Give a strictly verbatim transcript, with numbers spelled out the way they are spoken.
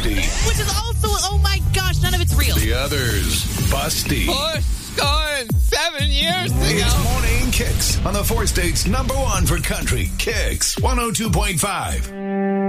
Rusty. Which is also, oh my gosh, none of it's real. The other's Busty. Four score and seven years ago. It's Morning Kicks on the Four States number one for country, Kicks one oh two point five.